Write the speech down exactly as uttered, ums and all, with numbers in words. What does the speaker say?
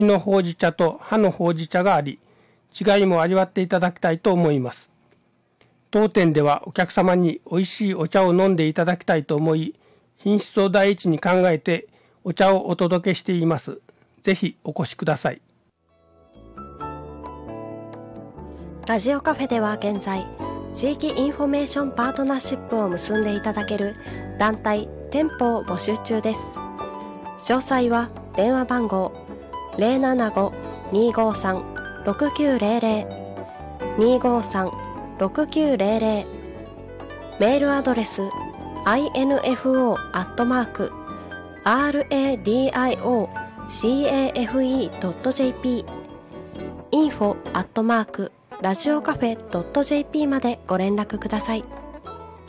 木のほうじ茶と葉のほうじ茶があり、違いも味わっていただきたいと思います。当店ではお客様に美味しいお茶を飲んでいただきたいと思い、品質を第一に考えてお茶をお届けしています。ぜひお越しください。 ラジオカフェでは現在、地域インフォメーションパートナーシップを結んでいただける団体・店舗を募集中です。詳細は電話番号 ゼロななご にーごーさん ろくきゅうゼロゼロ にーごーさん ろくきゅうゼロゼロ メールアドレス アイエヌエフオー アットマーク アールエーディーアイオーシーエーエフイー ドット ジェーピー インフォ アットマーク ラジオカフェ ドット ジェーピー までご連絡ください。